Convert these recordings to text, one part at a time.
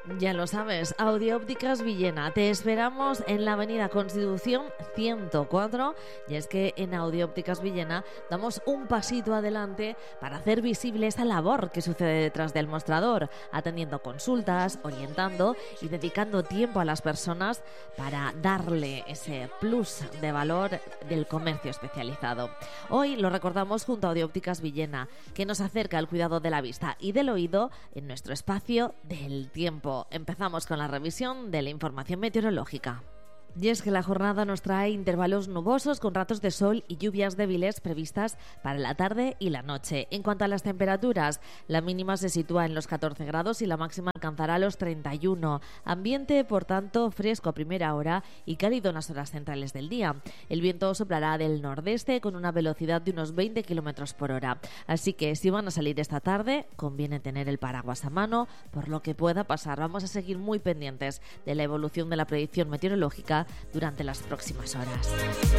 Ya lo sabes, Audiópticas Villena. Te esperamos en la avenida Constitución 104 y es que en Audiópticas Villena damos un pasito adelante para hacer visible esa labor que sucede detrás del mostrador, atendiendo consultas, orientando y dedicando tiempo a las personas para darle ese plus de valor del comercio especializado. Hoy lo recordamos junto a Audiópticas Villena, que nos acerca al cuidado de la vista y del oído en nuestro espacio del tiempo. Empezamos con la revisión de la información meteorológica. Y es que la jornada nos trae intervalos nubosos con ratos de sol y lluvias débiles previstas para la tarde y la noche. En cuanto a las temperaturas, la mínima se sitúa en los 14 grados y la máxima alcanzará los 31. Ambiente, por tanto, fresco a primera hora y cálido en las horas centrales del día. El viento soplará del nordeste con una velocidad de unos 20 km por hora. Así que si van a salir esta tarde, conviene tener el paraguas a mano por lo que pueda pasar. Vamos a seguir muy pendientes de la evolución de la predicción meteorológica durante las próximas horas.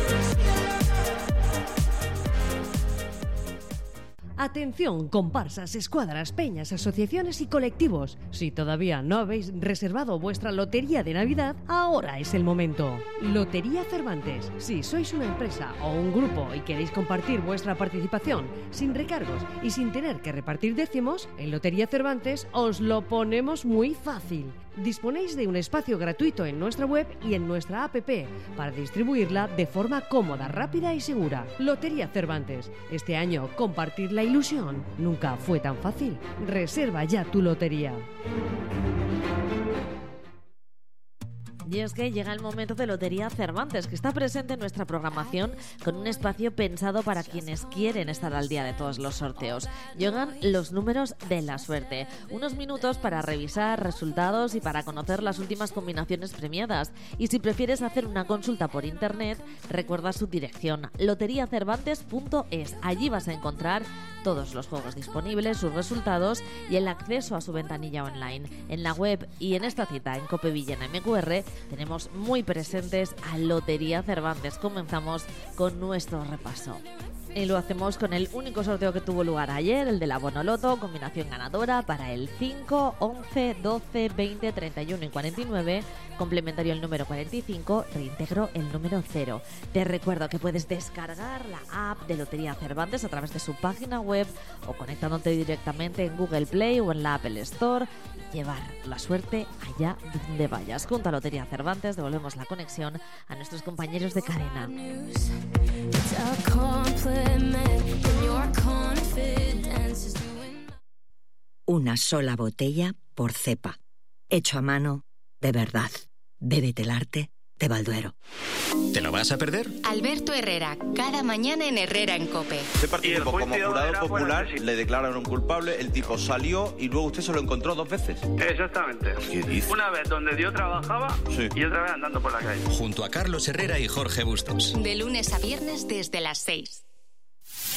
Atención, comparsas, escuadras, peñas, asociaciones y colectivos. Si todavía no habéis reservado vuestra lotería de Navidad, ahora es el momento. Lotería Cervantes. Si sois una empresa o un grupo y queréis compartir vuestra participación sin recargos y sin tener que repartir décimos, en Lotería Cervantes os lo ponemos muy fácil. Disponéis de un espacio gratuito en nuestra web y en nuestra app para distribuirla de forma cómoda, rápida y segura. Lotería Cervantes. Este año compartir la ilusión nunca fue tan fácil. Reserva ya tu lotería. Y es que llega el momento de Lotería Cervantes, que está presente en nuestra programación con un espacio pensado para quienes quieren estar al día de todos los sorteos. Llegan los números de la suerte, unos minutos para revisar resultados y para conocer las últimas combinaciones premiadas. Y si prefieres hacer una consulta por internet, recuerda su dirección, loteriacervantes.es. Allí vas a encontrar todos los juegos disponibles, sus resultados y el acceso a su ventanilla online. En la web y en esta cita en Cope Villena MQR tenemos muy presentes a Lotería Cervantes. Comenzamos con nuestro repaso. Y lo hacemos con el único sorteo que tuvo lugar ayer, el de la Bonoloto, combinación ganadora para el 5, 11, 12, 20, 31 y 49, complementario el número 45, reintegro el número 0. Te recuerdo que puedes descargar la app de Lotería Cervantes a través de su página web o conectándote directamente en Google Play o en la Apple Store y llevar la suerte allá donde vayas. Junto a Lotería Cervantes devolvemos la conexión a nuestros compañeros de cadena. Una sola botella por cepa. Hecho a mano, de verdad. Bébete el arte de Balduero. ¿Te lo vas a perder? Alberto Herrera, cada mañana en Herrera en COPE. Usted participó como jurado popular, le declararon culpable, el tipo salió y luego usted se lo encontró 2 veces. Exactamente. ¿Qué dice? Una vez donde yo trabajaba y otra vez andando por la calle. Junto a Carlos Herrera y Jorge Bustos. De lunes a viernes desde las 6.